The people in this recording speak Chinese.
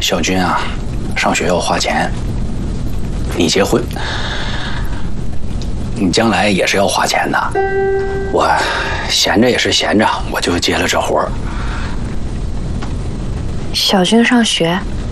小军啊，上学要花钱，你结婚，你将来也是要花钱的。我闲着也是闲着，我就接了这活儿。 小军上学，